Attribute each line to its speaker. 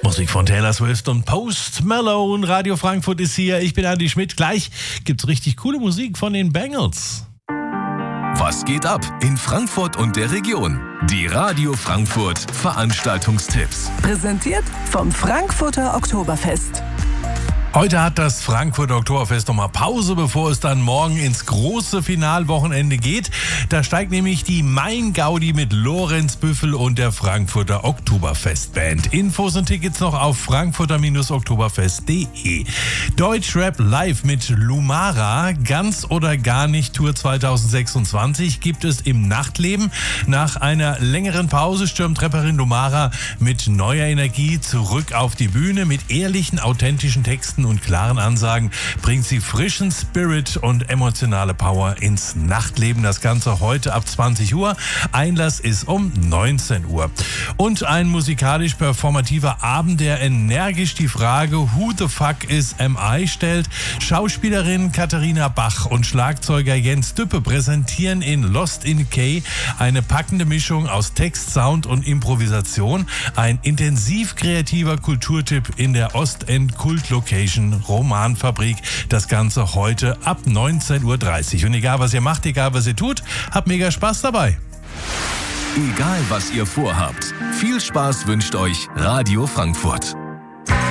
Speaker 1: Musik von Taylor Swift und Post Malone. Radio Frankfurt ist hier. Ich bin Andi Schmidt. Gleich gibt's richtig coole Musik von den Bangles.
Speaker 2: Was geht ab in Frankfurt und der Region? Die Radio Frankfurt Veranstaltungstipps.
Speaker 3: Präsentiert vom Frankfurter Oktoberfest.
Speaker 1: Heute hat das Frankfurter Oktoberfest nochmal Pause, bevor es dann morgen ins große Finalwochenende geht. Da steigt nämlich die Main-Gaudi mit Lorenz Büffel und der Frankfurter Oktoberfestband. Infos und Tickets noch auf frankfurter-oktoberfest.de. Deutschrap live mit Lumara, ganz oder gar nicht Tour 2026 gibt es im Nachtleben. Nach einer längeren Pause stürmt Rapperin Lumara mit neuer Energie zurück auf die Bühne. Mit ehrlichen, authentischen Texten und klaren Ansagen bringt sie frischen Spirit und emotionale Power ins Nachtleben. Das Ganze heute ab 20 Uhr. Einlass ist um 19 Uhr. Und ein musikalisch-performativer Abend, der energisch die Frage Who the fuck is MI stellt. Schauspielerin Katharina Bach und Schlagzeuger Jens Düppe präsentieren in Lost in K eine packende Mischung aus Text, Sound und Improvisation. Ein intensiv kreativer Kulturtipp in der Ostend-Kult-Location Romanfabrik. Das Ganze heute ab 19:30 Uhr. Und egal was ihr macht, egal was ihr tut, habt mega Spaß dabei.
Speaker 2: Egal was ihr vorhabt, viel Spaß wünscht euch Radio Frankfurt.